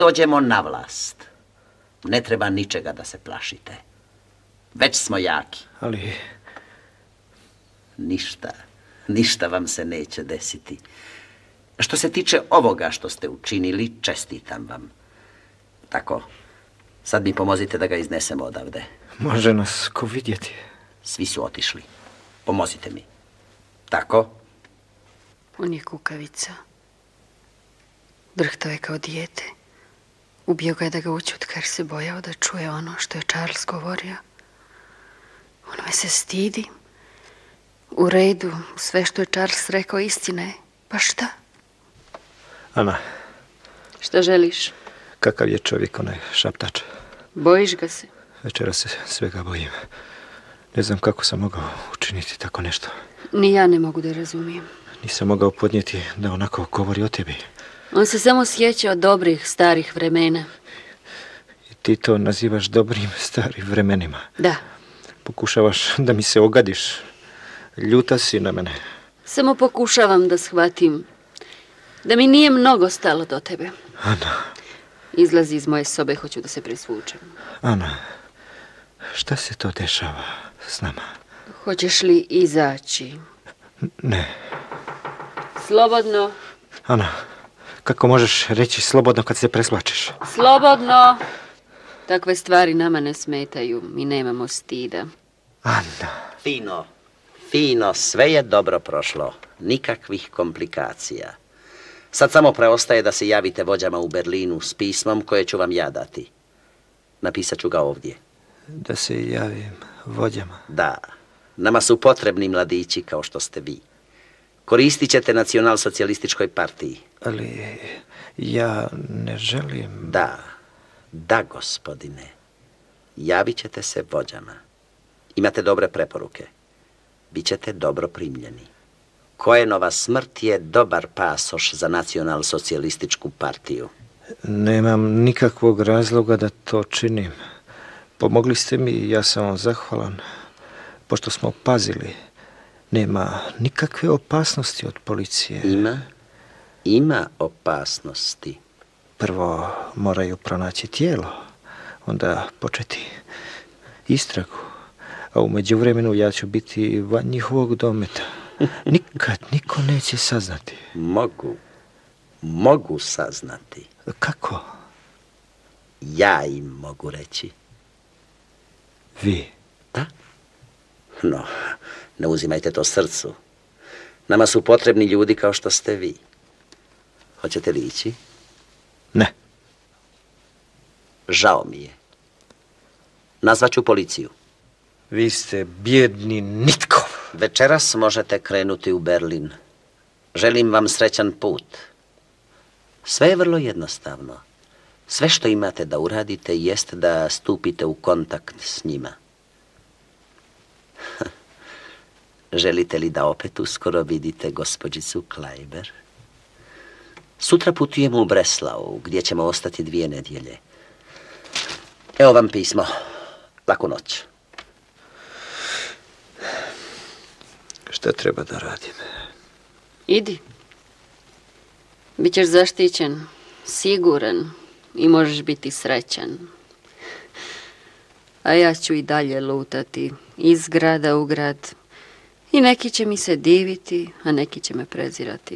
dođemo na vlast, ne treba ničega da se plašite. Već smo jaki. Ali... Ništa vam se neće desiti. Što se tiče ovoga što ste učinili, čestitam vam. Tako, sad mi pomozite da ga iznesemo odavde. Može nas ko vidjeti? Svi su otišli. Pomozite mi. Tako? On je kukavica. Drhtao je kao dijete. Ubio ga je da ga učutka jer se bojao da čuje ono što je Charles govorio. On me se stidi. U redu, sve što je Charles rekao istina je. Pa šta? Ana. Šta želiš? Kakav je čovjek onaj šaptač? Bojiš ga se? Večera se svega bojim. Ne znam kako sam mogao učiniti tako nešto. Ni ja ne mogu da razumijem. Nisam mogao podnijeti da onako govori o tebi. On se samo sjeća od dobrih, starih vremena. I ti to nazivaš dobrim, starim vremenima? Da. Pokušavaš da mi se ogadiš. Ljuta si na mene. Samo pokušavam da shvatim da mi nije mnogo stalo do tebe. Ana. Izlazi iz moje sobe, hoću da se presvučem. Ana, šta se to dešava s nama? Hoćeš li izaći? Ne. Slobodno. Ana, kako možeš reći slobodno kad se preslačiš? Slobodno. Takve stvari nama ne smetaju. Mi nemamo stida. Ana. Fino, sve je dobro prošlo. Nikakvih komplikacija. Sad samo preostaje da se javite vođama u Berlinu s pismom koje ću vam ja dati. Napisat ću ga ovdje. Da se javim vođama? Da. Nama su potrebni mladići kao što ste vi. Koristit ćete nacionalsocijalističkoj partiji. Ali ja ne želim... Da, gospodine. Javit ćete se vođama. Imate dobre preporuke. Bićete dobro primljeni. Koenova smrt je dobar pasoš za nacionalsocijalističku partiju. Nemam nikakvog razloga da to činim. Pomogli ste mi i ja sam vam zahvalan. Pošto smo pazili, nema nikakve opasnosti od policije. Ima opasnosti. Prvo moraju pronaći tijelo, onda početi istragu. A u međuvremenu ja ću biti van njihovog dometa. Nikad niko neće saznati. Mogu saznati. Kako? Ja im mogu reći. Vi? Da. No, ne uzimajte to srcu. Nama su potrebni ljudi kao što ste vi. Hoćete li ići? Ne. Žao mi je. Nazvaću policiju. Vi ste bijedni nitko. Večeras možete krenuti u Berlin. Želim vam srećan put. Sve je vrlo jednostavno. Sve što imate da uradite jest da stupite u kontakt s njima. Želite li da opet uskoro vidite gospođicu Kleiber? Sutra putujemo u Breslau, gdje ćemo ostati 2 nedjelje. Evo vam pismo. Laku noć. Šta treba da radim? Idi. Bićeš zaštićen, siguran i možeš biti srećan. A ja ću i dalje lutati iz grada u grad. I neki će mi se diviti, a neki će me prezirati.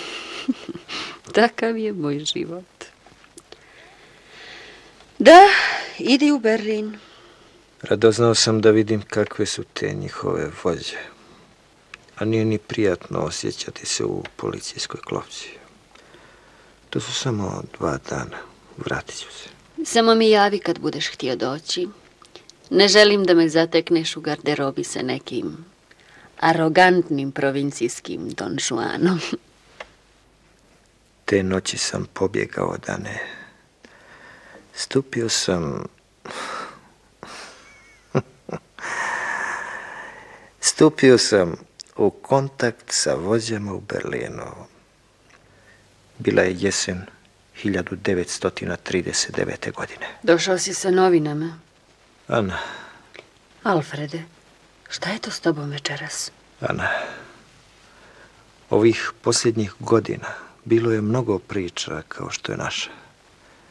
Takav je moj život. Da, idi u Berlin. Radoznao sam da vidim kakve su te njihove vođe. A nije ni prijatno osjećati se u policijskoj klopci. To su samo 2 dana. Vratit ću se. Samo mi javi kad budeš htio doći. Ne želim da me zatekneš u garderobi sa nekim arogantnim provincijskim Don Juanom. Te noći sam pobjegao, Dane. Stupio sam u kontakt sa vođama u Berlinu. Bila je jesen 1939. godine. Došao si sa novinama. Ana. Alfrede, šta je to s tobom večeras? Ana, ovih posljednjih godina bilo je mnogo priča kao što je naša.